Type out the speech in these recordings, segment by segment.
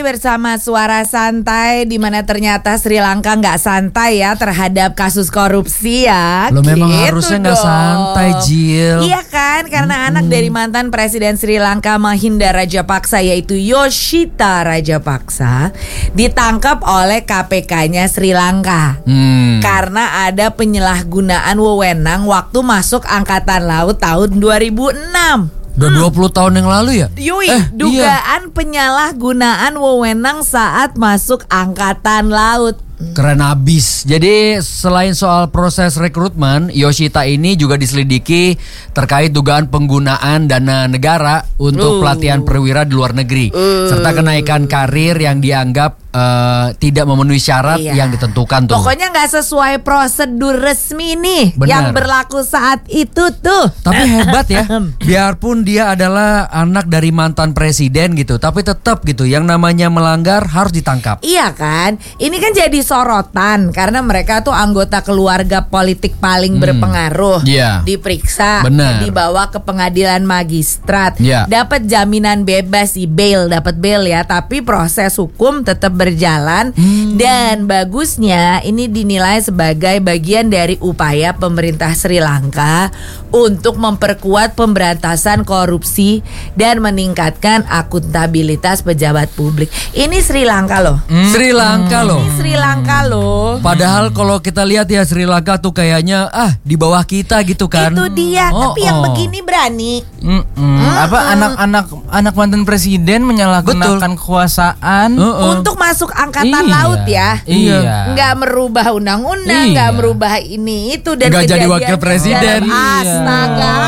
bersama Suara Santai, di mana ternyata Sri Lanka nggak santai ya terhadap kasus korupsi ya. Lo memang gitu harusnya nggak dong. santai, Jill. Iya kan, karena anak dari mantan Presiden Sri Lanka Mahinda Rajapaksa, yaitu Yoshita Rajapaksa, ditangkap oleh KPK-nya Sri Lanka karena ada penyalahgunaan wewenang waktu masuk Angkatan Laut tahun 2006. Udah 20 tahun yang lalu ya? Yui, dugaan penyalahgunaan wewenang saat masuk Angkatan Laut. Keren abis. Jadi selain soal proses rekrutmen, Yoshita ini juga diselidiki terkait dugaan penggunaan dana negara untuk pelatihan perwira di luar negeri, serta kenaikan karir yang dianggap tidak memenuhi syarat yang ditentukan tuh. Pokoknya nggak sesuai prosedur resmi nih. Bener. Yang berlaku saat itu tuh. Tapi hebat ya, biarpun dia adalah anak dari mantan presiden gitu, tapi tetap gitu yang namanya melanggar harus ditangkap. Iya kan, ini kan jadi sorotan karena mereka tuh anggota keluarga politik paling berpengaruh. Diperiksa, dibawa ke pengadilan magistrat, dapat jaminan bebas sih, dapat bail ya, tapi proses hukum tetap berjalan. Dan bagusnya ini dinilai sebagai bagian dari upaya pemerintah Sri Lanka untuk memperkuat pemberantasan korupsi dan meningkatkan akuntabilitas pejabat publik. Ini Sri Lanka loh. Sri Lanka loh. Ini Sri Lanka loh. Padahal kalau kita lihat ya Sri Lanka tuh kayaknya di bawah kita gitu kan. Itu dia. Tapi yang begini berani. Apa anak mantan presiden menyalahgunakan kekuasaan untuk masuk angkatan laut ya. Nggak merubah undang-undang, nggak merubah ini itu, dan nggak jadi wakil presiden. Astaga.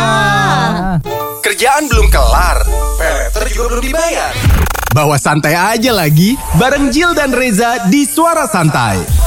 Kerjaan belum kelar, peleter juga belum dibayar. Bawa santai aja lagi bareng Jill dan Reza di Suara Santai.